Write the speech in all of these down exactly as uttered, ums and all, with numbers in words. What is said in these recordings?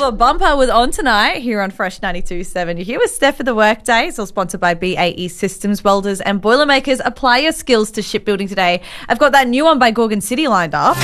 Silver Bumper with On Tonight here on Fresh ninety-two point seven. You're here with Steph for the Workday. It's all sponsored by B A E Systems, Welders and Boilermakers. Apply your skills to shipbuilding today. I've got that new one by Gorgon City lined up.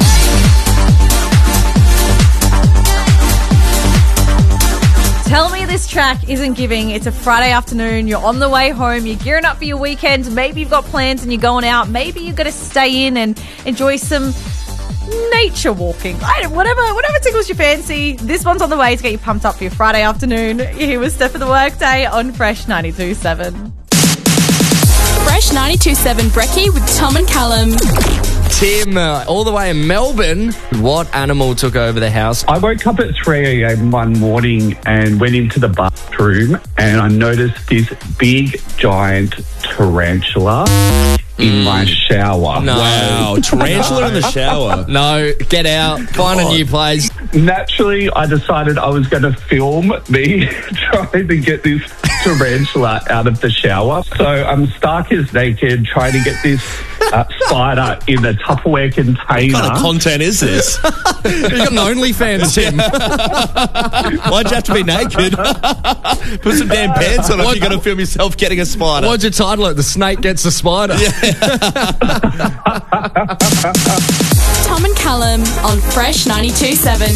Tell me this track isn't giving. It's a Friday afternoon. You're on the way home. You're gearing up for your weekend. Maybe you've got plans and you're going out. Maybe you've got to stay in and enjoy some nature walking. I don't, whatever, whatever tickles your fancy. This one's on the way to get you pumped up for your Friday afternoon. You're here with Steph for the Workday on Fresh ninety-two point seven. Fresh ninety-two point seven Brekkie with Tom and Callum. Tim, uh, all the way in Melbourne. What animal took over the house? I woke up at three a.m. one morning and went into the bathroom and I noticed this big, giant tarantula in my shower. No. Wow, tarantula in the shower. No, get out. Find a new place. Naturally, I decided I was going to film me trying to get this tarantula out of the shower. So I'm stark as naked trying to get this uh, spider in a Tupperware container. What kind of content is this? You've got an OnlyFans, Tim. Why'd you have to be naked? Put some damn pants on if What- you're going to film yourself getting a spider. What'd you title it? The Snake Gets the Spider. Tom and Callum on Fresh ninety-two point seven.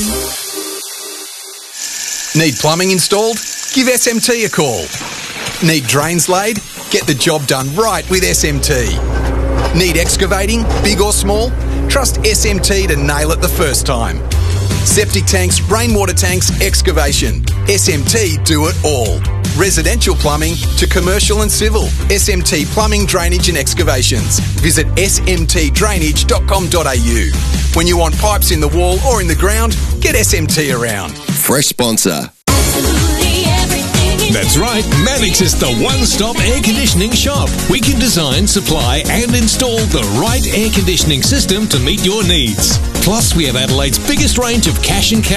Need plumbing installed? Give S M T a call. Need drains laid? Get the job done right with S M T. Need excavating, big or small? Trust S M T to nail it the first time. Septic tanks, rainwater tanks, excavation. S M T do it all. Residential plumbing to commercial and civil. S M T Plumbing, Drainage and Excavations. Visit s m t drainage dot com dot a u. When you want pipes in the wall or in the ground, get S M T around. Fresh sponsor. That's right, Mannix is the one-stop air conditioning shop. We can design, supply and install the right air conditioning system to meet your needs. Plus, we have Adelaide's biggest range of cash and carry